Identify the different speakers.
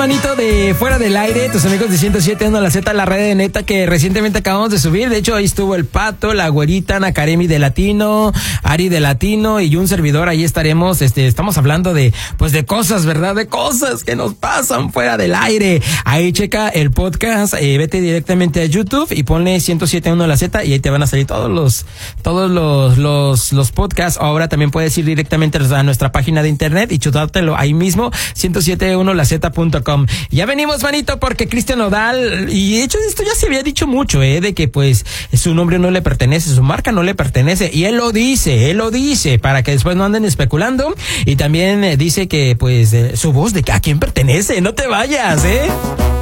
Speaker 1: Manito de Fuera del Aire, tus amigos de 107.1 La Z, la red de neta que recientemente acabamos de subir. De hecho, ahí estuvo el Pato, la Güerita, Ana Karemi de Latino, Ari de Latino y un servidor. Ahí estaremos, estamos hablando de cosas, ¿verdad? De cosas que nos pasan fuera del aire. Ahí checa el podcast, vete directamente a YouTube y ponle 107.1 La Z y ahí te van a salir todos los podcasts. Ahora también puedes ir directamente a nuestra página de internet y chutártelo ahí mismo, 107.1laZ.com. Ya venimos, manito, porque Cristian Nodal, y de hecho esto ya se había dicho mucho, de que pues su nombre no le pertenece, su marca no le pertenece, y él lo dice, para que después no anden especulando, y también dice que pues su voz, de a quién pertenece, no te vayas,